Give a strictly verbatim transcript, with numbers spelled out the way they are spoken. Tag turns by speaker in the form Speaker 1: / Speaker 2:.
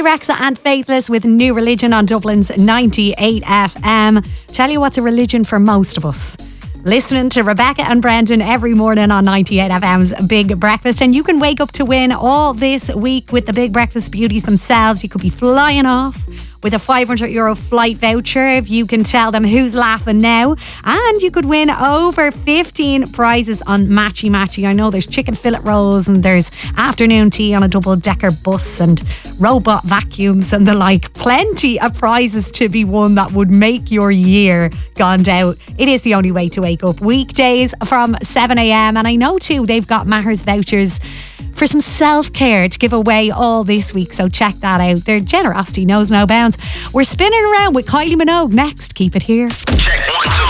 Speaker 1: Rexa and Faithless with New Religion on Dublin's ninety-eight F M. Tell you what's a religion for most of us. Listening to Rebecca and Brendan every morning on ninety-eight F M's Big Breakfast. And you can wake up to win all this week with the Big Breakfast beauties themselves. You could be flying off with a five hundred euro flight voucher if you can tell them who's laughing now. And you could win over fifteen prizes on Matchy Matchy. I know there's chicken fillet rolls and there's afternoon tea on a double decker bus and robot vacuums and the like. Plenty of prizes to be won that would make your year gone out. It is the only way to wake up. Weekdays from seven a m. And I know too they've got Maher's vouchers for some self-care to give away all this week, so check that out. Their generosity knows no bounds. We're spinning around with Kylie Minogue next. Keep it here.
Speaker 2: Check one, two.